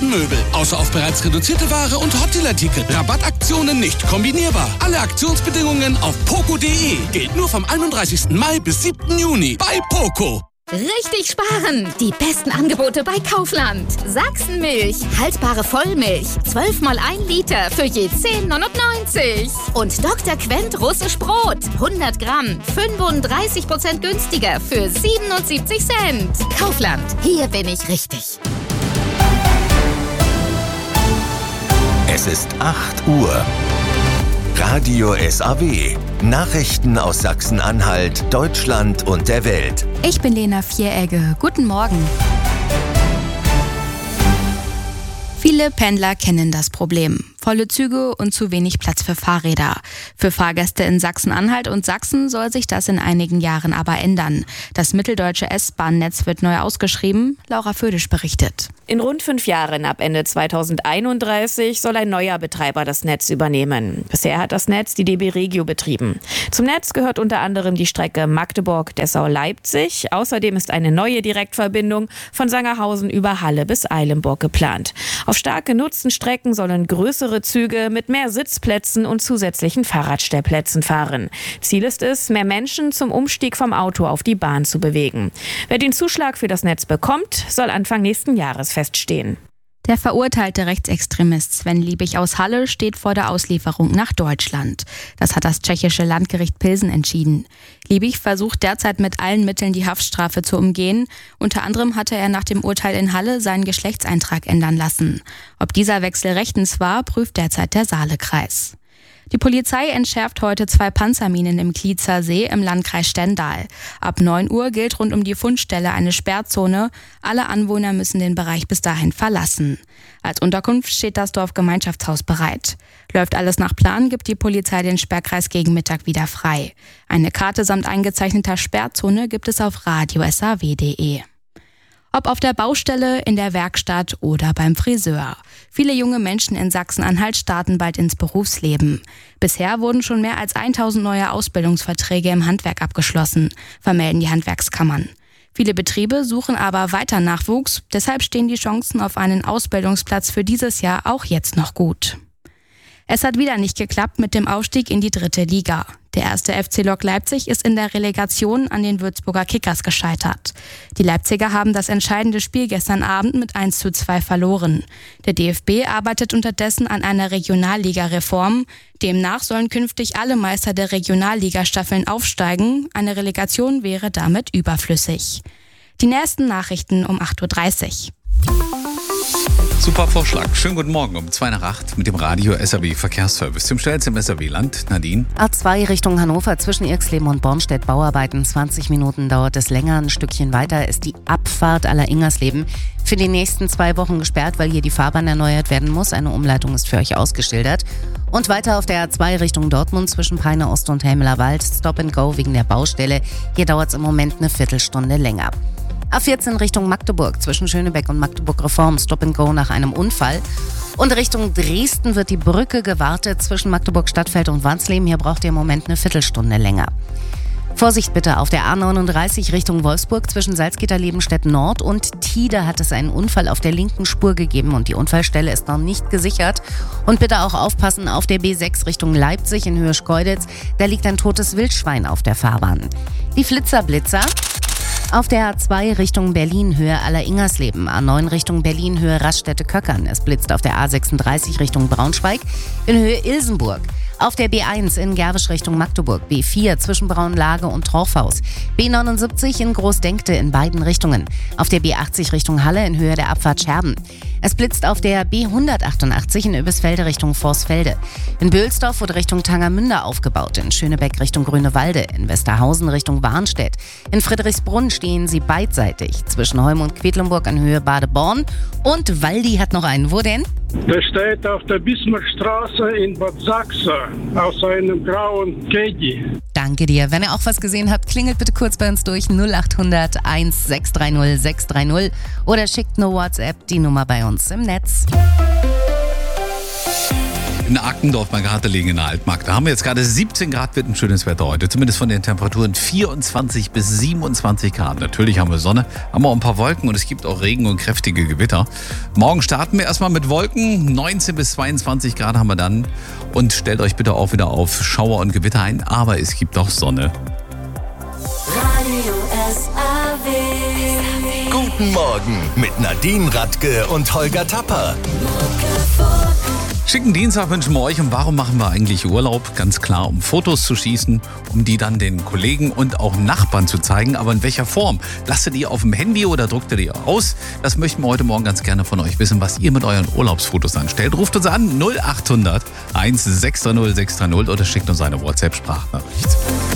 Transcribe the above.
Möbel. Außer auf bereits reduzierte Ware und Hot-Deal-Artikel. Rabattaktionen nicht kombinierbar. Alle Aktionsbedingungen auf poco.de. Gilt nur vom 31. Mai bis 7. Juni bei Poco. Richtig sparen! Die besten Angebote bei Kaufland. Sachsenmilch, haltbare Vollmilch, 12 mal 1 Liter für je 10,99. Und Dr. Quent russisch Brot, 100 Gramm, 35% günstiger für 77 Cent. Kaufland, hier bin ich richtig. Es ist 8 Uhr. Radio SAW. Nachrichten aus Sachsen-Anhalt, Deutschland und der Welt. Ich bin Lena Vieregge. Guten Morgen. Viele Pendler kennen das Problem. Volle Züge und zu wenig Platz für Fahrräder. Für Fahrgäste in Sachsen-Anhalt und Sachsen soll sich das in einigen Jahren aber ändern. Das mitteldeutsche S-Bahn-Netz wird neu ausgeschrieben. Laura Födisch berichtet. In rund 5 Jahren, ab Ende 2031, soll ein neuer Betreiber das Netz übernehmen. Bisher hat das Netz die DB Regio betrieben. Zum Netz gehört unter anderem die Strecke Magdeburg-Dessau-Leipzig. Außerdem ist eine neue Direktverbindung von Sangerhausen über Halle bis Eilenburg geplant. Auf stark genutzten Strecken sollen größere Züge mit mehr Sitzplätzen und zusätzlichen Fahrradstellplätzen fahren. Ziel ist es, mehr Menschen zum Umstieg vom Auto auf die Bahn zu bewegen. Wer den Zuschlag für das Netz bekommt, soll Anfang nächsten Jahres feststehen. Der verurteilte Rechtsextremist Sven Liebig aus Halle steht vor der Auslieferung nach Deutschland. Das hat das tschechische Landgericht Pilsen entschieden. Liebig versucht derzeit mit allen Mitteln die Haftstrafe zu umgehen. Unter anderem hatte er nach dem Urteil in Halle seinen Geschlechtseintrag ändern lassen. Ob dieser Wechsel rechtens war, prüft derzeit der Saalekreis. Die Polizei entschärft heute 2 Panzerminen im Klietzer See im Landkreis Stendal. Ab 9 Uhr gilt rund um die Fundstelle eine Sperrzone. Alle Anwohner müssen den Bereich bis dahin verlassen. Als Unterkunft steht das Dorfgemeinschaftshaus bereit. Läuft alles nach Plan, gibt die Polizei den Sperrkreis gegen Mittag wieder frei. Eine Karte samt eingezeichneter Sperrzone gibt es auf radiosaw.de. Ob auf der Baustelle, in der Werkstatt oder beim Friseur. Viele junge Menschen in Sachsen-Anhalt starten bald ins Berufsleben. Bisher wurden schon mehr als 1000 neue Ausbildungsverträge im Handwerk abgeschlossen, vermelden die Handwerkskammern. Viele Betriebe suchen aber weiter Nachwuchs, deshalb stehen die Chancen auf einen Ausbildungsplatz für dieses Jahr auch jetzt noch gut. Es hat wieder nicht geklappt mit dem Aufstieg in die 3. Liga. Der erste FC Lok Leipzig ist in der Relegation an den Würzburger Kickers gescheitert. Die Leipziger haben das entscheidende Spiel gestern Abend mit 1:2 verloren. Der DFB arbeitet unterdessen an einer Regionalliga-Reform. Demnach sollen künftig alle Meister der Regionalliga-Staffeln aufsteigen. Eine Relegation wäre damit überflüssig. Die nächsten Nachrichten um 8:30 Uhr. Super Vorschlag. Schönen guten Morgen um 7:55 mit dem Radio SAW Verkehrsservice. Zum schnellsten im SAW-Land. Nadine. A2 Richtung Hannover zwischen Irxleben und Bornstedt Bauarbeiten. 20 Minuten dauert es länger. Ein Stückchen weiter ist die Abfahrt Aller-Ingersleben für die nächsten 2 Wochen gesperrt, weil hier die Fahrbahn erneuert werden muss. Eine Umleitung ist für euch ausgeschildert. Und weiter auf der A2 Richtung Dortmund zwischen Peine Ost und Helmeler Wald. Stop and Go wegen der Baustelle. Hier dauert es im Moment eine Viertelstunde länger. A14 Richtung Magdeburg zwischen Schönebeck und Magdeburg Reform, Stop and Go nach einem Unfall. Und Richtung Dresden wird die Brücke gewartet zwischen Magdeburg Stadtfeld und Wansleben. Hier braucht ihr im Moment eine Viertelstunde länger. Vorsicht bitte auf der A39 Richtung Wolfsburg zwischen Salzgitter-Lebenstedt Nord und Tide hat es einen Unfall auf der linken Spur gegeben und die Unfallstelle ist noch nicht gesichert. Und bitte auch aufpassen auf der B6 Richtung Leipzig in Höhe Schkeuditz. Da liegt ein totes Wildschwein auf der Fahrbahn. Die Flitzer-Blitzer. Auf der A2 Richtung Berlin Höhe Aller-Ingersleben, A9 Richtung Berlin Höhe Raststätte-Köckern. Es blitzt auf der A36 Richtung Braunschweig in Höhe Ilsenburg. Auf der B1 in Gerwisch Richtung Magdeburg, B4 zwischen Braunlage und Torfhaus, B79 in Großdenkte in beiden Richtungen. Auf der B80 Richtung Halle in Höhe der Abfahrt Scherben. Es blitzt auf der B188 in Übisfelde Richtung Vorsfelde. In Böhlsdorf wurde Richtung Tangermünde aufgebaut, in Schönebeck Richtung Grünewalde, in Westerhausen Richtung Warnstedt. In Friedrichsbrunn stehen sie beidseitig zwischen Holm und Quedlinburg an Höhe Badeborn. Und Waldi hat noch einen. Wo denn? Der steht auf der Bismarckstraße in Bad Sachsen aus einem grauen Caddy. Danke dir. Wenn ihr auch was gesehen habt, klingelt bitte kurz bei uns durch 0800 1630 630 oder schickt eine WhatsApp, die Nummer bei uns im Netz. in Arkendorf bei Karte liegen in der Altmark. Da haben wir jetzt gerade 17 Grad, wird ein schönes Wetter heute. Zumindest von den Temperaturen 24 bis 27 Grad. Natürlich haben wir Sonne, haben wir auch ein paar Wolken und es gibt auch Regen und kräftige Gewitter. Morgen starten wir erstmal mit Wolken. 19 bis 22 Grad haben wir dann. Und stellt euch bitte auch wieder auf Schauer und Gewitter ein. Aber es gibt auch Sonne. Radio SAW. Guten Morgen mit Nadine Radke und Holger Tapper. Schicken Dienstag wünschen wir euch. Und warum machen wir eigentlich Urlaub? Ganz klar, um Fotos zu schießen, um die dann den Kollegen und auch Nachbarn zu zeigen. Aber in welcher Form? Lasst ihr die auf dem Handy oder druckt ihr die aus? Das möchten wir heute Morgen ganz gerne von euch wissen, was ihr mit euren Urlaubsfotos anstellt. Ruft uns an 0800 1630 630 oder schickt uns eine WhatsApp-Sprachnachricht.